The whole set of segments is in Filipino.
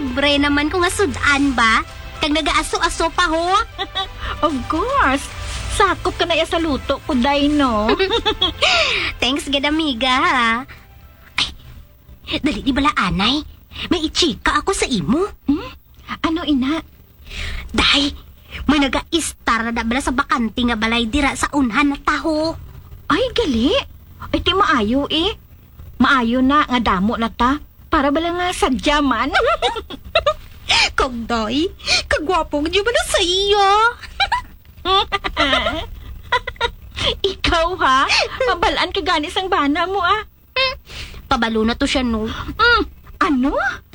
Libre naman ko nga sudan ba? Kag nag-aaso-aso pa ho? Of course. Sakop ka na ya sa luto ko, day, no? Thanks, gid amiga ha. Ay, dali di bala anay. May ichika ako sa imo. Ano, ina? Day, may naga-istar na bala sa bakante nga balay dira sa unhan na taho. Ay, gali. Ay, ti maayo eh. Maayo na nga damo na ta. Para bala nga sadya man. Kagday, kagwapo nga ba na sa iyo? Ikaw ha? Mabalaan ka gani sang bana mo ah. Pabalo na to siya no. Ano?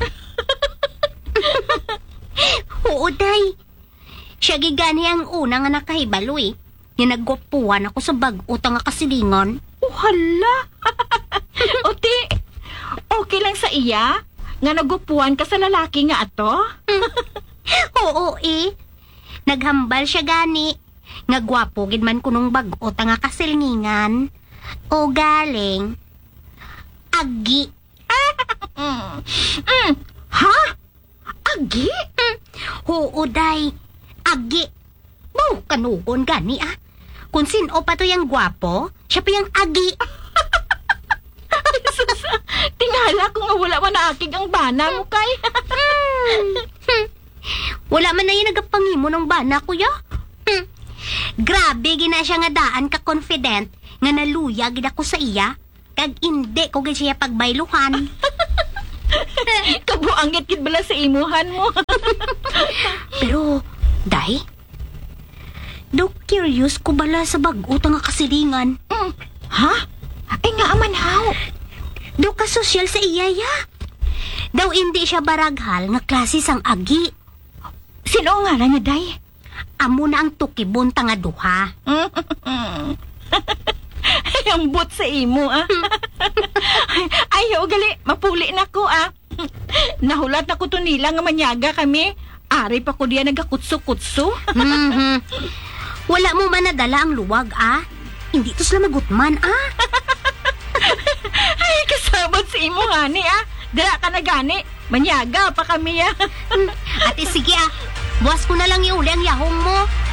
Oo, day. Siya gigani ang una nga nakahibalo eh. Nga nagwapuan ako sa bag-o nga kasilingan. Oh, hala. Oti, okay lang sa iya? Nga nagupuan ka sa lalaki nga ato? Oo eh. Naghambal siya gani. Nga gwapo gid man kunong bag-o nga kasilngingan. O galing. Agi. Ha? Agi? Oo, day. Agi. Mau kanugon gani ah. Kung sino pa to yung gwapo, siya pa yung agi. Tingala ko nga wala man naakig ang bana mo kay. Wala man na yung nagapangimo ng bana, kuya. Grabe, gina siya nga daan ka confident nga naluya gid ako sa iya. Kag hindi ko gid siya pagbayluhan. Kabuangit gid bala sa imuhan mo. Pero, day, do curious ko bala sa bag-o nga kasilingan. Ha? Ay nga aman how? Do ka sosyal sa iya ya. Daw hindi siya baraghal nga klase sang agi. Sino nga na niya, day? Amo na ang tukibon nga duha. Ay, ang bot sa imo, ah. Ayaw, gali. Mapuli na ko, ah. Nahulat na ko to nila nga manyaga kami. Ari pa ko diya nagakutso-kutso. Wala mo man nadala ang luwag, ah. Hindi to sila magutman, ah. Ay, kasabot sa imo, hani, ah. Dala ka na gani. Manyaga pa kami, ah. Ate, sige, ah. Buwas ko na lang iuli ang yahong mo.